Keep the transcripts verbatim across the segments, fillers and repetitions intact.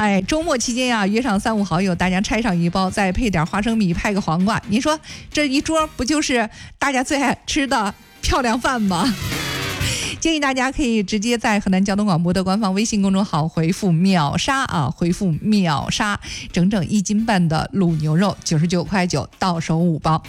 哎，周末期间呀，约上三五好友，大家拆上一包，再配点花生米，派个黄瓜，你说这一桌不就是大家最爱吃的漂亮饭吗？建议大家可以直接在河南交通广播的官方微信公众号回复秒杀啊，回复秒杀，整整一斤半的卤牛肉九十九块九，到手五包。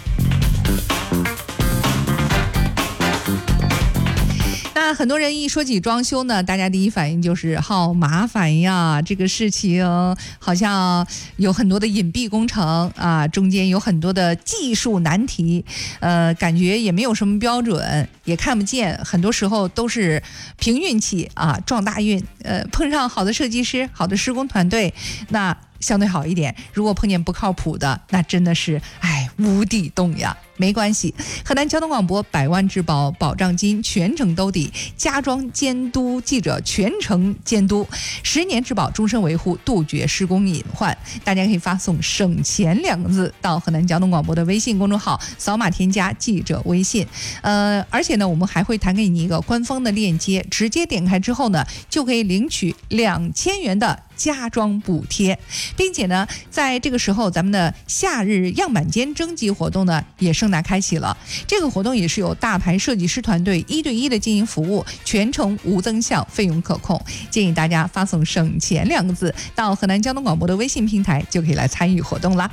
那很多人一说起装修呢，大家第一反应就是好麻烦呀，这个事情好像有很多的隐蔽工程啊，中间有很多的技术难题，呃，感觉也没有什么标准，也看不见，很多时候都是凭运气啊，撞大运，呃，碰上好的设计师、好的施工团队，那相对好一点。如果碰见不靠谱的，那真的是哎无底洞呀。没关系，河南交通广播百万质保保障金全程兜底，家装监督记者全程监督，十年质保终身维护，杜绝施工隐患。大家可以发送省钱两个字到河南交通广播的微信公众号，扫码添加记者微信。呃，而且呢，我们还会弹给你一个官方的链接，直接点开之后呢，就可以领取两千元的家装补贴，并且呢，在这个时候，咱们的夏日样板间征集活动呢也盛大开启了。这个活动也是由大牌设计师团队一对一的经营服务，全程无增项，费用可控。建议大家发送省钱两个字到河南交通广播的微信平台，就可以来参与活动啦。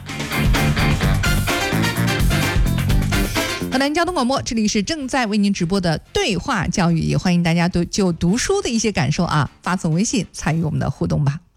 河南交通广播，这里是正在为您直播的对话教育，也欢迎大家都就读书的一些感受啊，发送微信参与我们的互动吧。